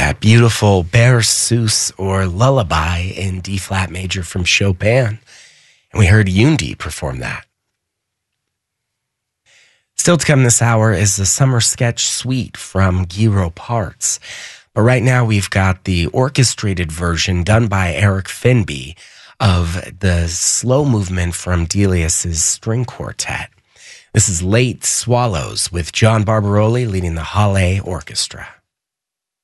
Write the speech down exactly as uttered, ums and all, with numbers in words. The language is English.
that beautiful Berceuse or Lullaby in D-flat major from Chopin. And we heard Yundi perform that. Still to come this hour is the Summer Sketch Suite from Guy Parts. But right now we've got the orchestrated version done by Eric Finby of the slow movement from Delius's string quartet. This is Late Swallows with John Barbaroli leading the Halle Orchestra.